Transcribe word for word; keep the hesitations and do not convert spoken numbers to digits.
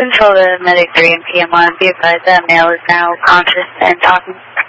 Control to Medic three and P M one. Be advised that male is now conscious and talking.